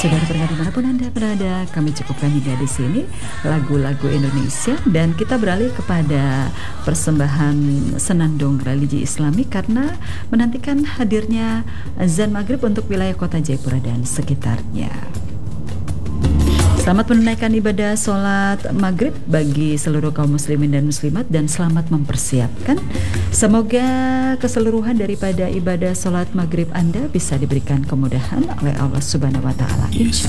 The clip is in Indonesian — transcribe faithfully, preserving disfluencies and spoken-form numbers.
Saudara pendengar dimanapun Anda berada, kami cukupkan hingga di sini lagu-lagu Indonesia dan kita beralih kepada persembahan senandung religi Islami karena menantikan hadirnya azan maghrib untuk wilayah kota Jayapura dan sekitarnya. Selamat menunaikan ibadah sholat maghrib bagi seluruh kaum muslimin dan muslimat dan selamat mempersiapkan. Semoga keseluruhan daripada ibadah sholat maghrib Anda bisa diberikan kemudahan oleh Allah Subhanahu Wa Taala. Insya